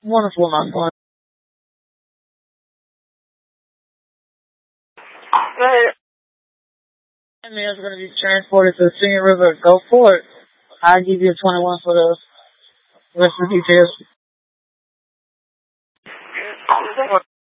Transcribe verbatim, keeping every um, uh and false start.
Wonderful, my son. Right. That man's going to be transported to the Singing River. Go for it. I'll give you a twenty-one for the rest of the details.